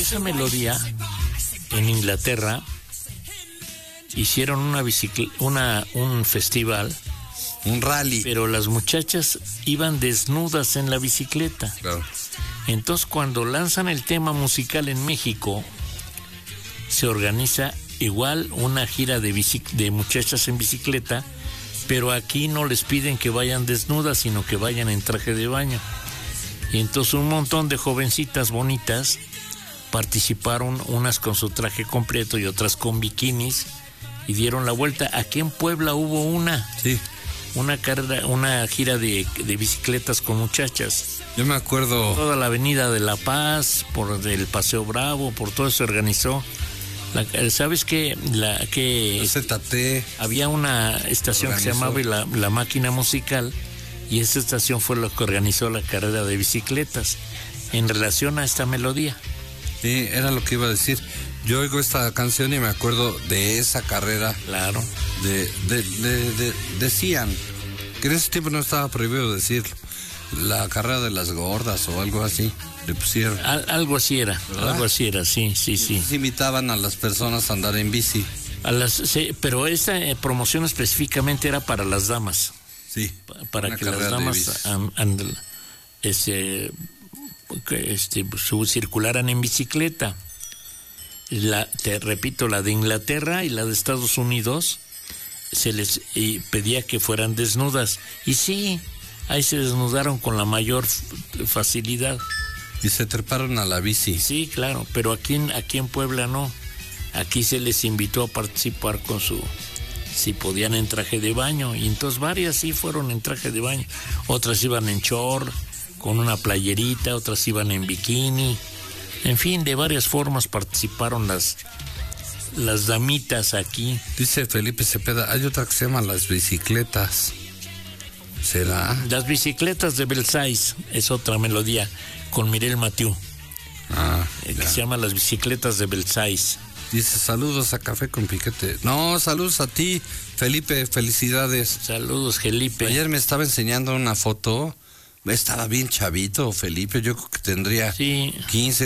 esa melodía en Inglaterra hicieron un festival, un rally, pero las muchachas iban desnudas en la bicicleta. Claro. Entonces, cuando lanzan el tema musical en México, se organiza igual una gira de muchachas en bicicleta, pero aquí no les piden que vayan desnudas, sino que vayan en traje de baño. Y entonces un montón de jovencitas bonitas participaron, unas con su traje completo y otras con bikinis, y dieron la vuelta. Aquí en Puebla hubo una gira de bicicletas con muchachas. Yo me acuerdo. Toda la avenida de La Paz, por el Paseo Bravo, por todo eso se organizó. ¿Sabes qué? ZT. Había una estación que se llamaba la Máquina Musical, y esa estación fue la que organizó la carrera de bicicletas en relación a esta melodía. Sí, era lo que iba a decir. Yo oigo esta canción y me acuerdo de esa carrera. Claro. Decían que en ese tiempo no estaba prohibido decir la carrera de las gordas o algo así. Le pusieron. Algo así era, ¿verdad? Algo así era, sí. Invitaban a las personas a andar en bici. Pero esta promoción específicamente era para las damas. Sí. Para que las damas circularan en bicicleta. Te repito, la de Inglaterra y la de Estados Unidos se les pedía que fueran desnudas. Y sí, ahí se desnudaron con la mayor facilidad. Y se treparon a la bici. Sí, claro, pero aquí en Puebla no. Aquí se les invitó a participar si podían en traje de baño. Y entonces varias sí fueron en traje de baño. Otras iban en short, con una playerita, otras iban en bikini. En fin, de varias formas participaron las damitas aquí. Dice Felipe Cepeda, hay otra que se llama las bicicletas. ¿Será? Las bicicletas de Belsaïs es otra melodía con Mireille Mathieu. Que se llama Las bicicletas de Belsaïs. Dice, saludos a Café con Piquete. No, saludos a ti, Felipe, felicidades. Saludos, Felipe. Ayer me estaba enseñando una foto. Estaba bien chavito, Felipe. Yo creo que tendría 15